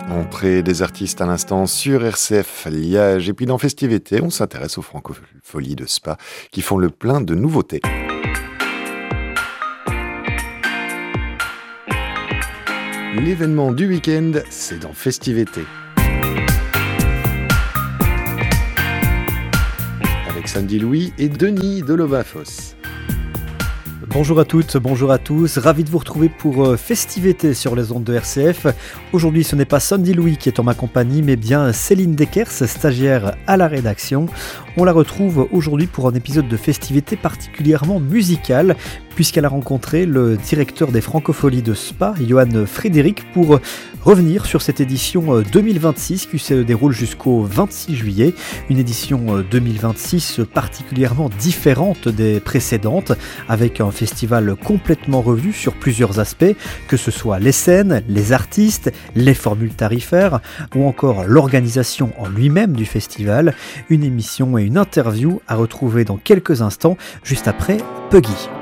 Entrée des artistes à l'instant sur RCF Liège. Et puis dans Festivité, on s'intéresse aux francopholies de Spa qui font le plein de nouveautés. L'événement du week-end, c'est dans Festivité. Avec Sandy Louis et Denis Delovafos. Bonjour à toutes, bonjour à tous, ravi de vous retrouver pour Festivité sur les ondes de RCF. Aujourd'hui ce n'est pas Sandy Louis qui est en ma compagnie, mais bien Céline Dekers, stagiaire à la rédaction. On la retrouve aujourd'hui pour un épisode de Festivité particulièrement musical, puisqu'elle a rencontré le directeur des francopholies de Spa, Johan Frédéric, pour revenir sur cette édition 2026 qui se déroule jusqu'au 26 juillet. Une édition 2026 particulièrement différente des précédentes, avec un festival complètement revu sur plusieurs aspects, que ce soit les scènes, les artistes, les formules tarifaires ou encore l'organisation en lui-même du festival. Une émission et une interview à retrouver dans quelques instants, juste après Puggy.